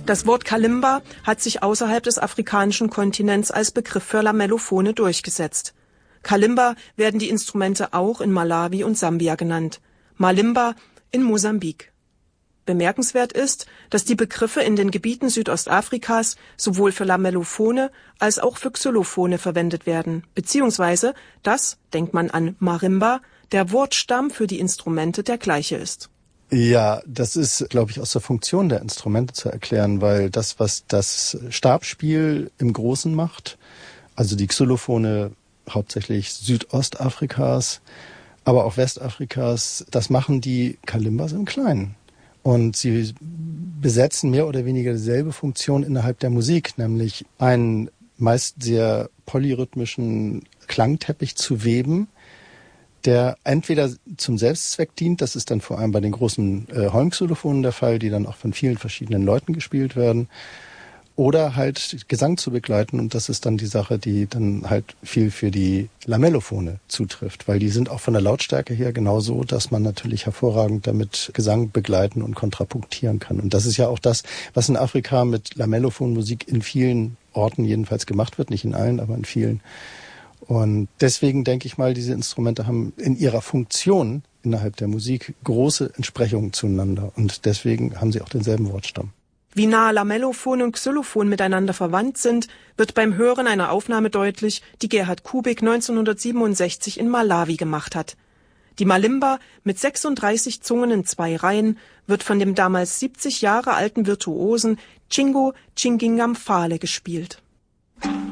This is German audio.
Das Wort Kalimba hat sich außerhalb des afrikanischen Kontinents als Begriff für Lamellophone durchgesetzt. Kalimba werden die Instrumente auch in Malawi und Sambia genannt, Malimba in Mosambik. Bemerkenswert ist, dass die Begriffe in den Gebieten Südostafrikas sowohl für Lamellophone als auch für Xylophone verwendet werden, beziehungsweise dass, denkt man an Marimba, der Wortstamm für die Instrumente der gleiche ist. Ja, das ist, glaube ich, aus der Funktion der Instrumente zu erklären, weil das, was das Stabspiel im Großen macht, also die Xylophone hauptsächlich Südostafrikas, aber auch Westafrikas, das machen die Kalimbas im Kleinen. Und sie besetzen mehr oder weniger dieselbe Funktion innerhalb der Musik, nämlich einen meist sehr polyrhythmischen Klangteppich zu weben, der entweder zum Selbstzweck dient, das ist dann vor allem bei den großen Holmxylophonen der Fall, die dann auch von vielen verschiedenen Leuten gespielt werden, oder halt Gesang zu begleiten, und das ist dann die Sache, die dann halt viel für die Lamellophone zutrifft, weil die sind auch von der Lautstärke her genauso, dass man natürlich hervorragend damit Gesang begleiten und kontrapunktieren kann. Und das ist ja auch das, was in Afrika mit Lamellophonmusik in vielen Orten jedenfalls gemacht wird, nicht in allen, aber in vielen. Und deswegen denke ich mal, diese Instrumente haben in ihrer Funktion innerhalb der Musik große Entsprechungen zueinander, und deswegen haben sie auch denselben Wortstamm. Wie nah Lamellophon und Xylophon miteinander verwandt sind, wird beim Hören einer Aufnahme deutlich, die Gerhard Kubik 1967 in Malawi gemacht hat. Die Malimba mit 36 Zungen in 2 Reihen wird von dem damals 70 Jahre alten Virtuosen Chingo Chingingam Fale gespielt.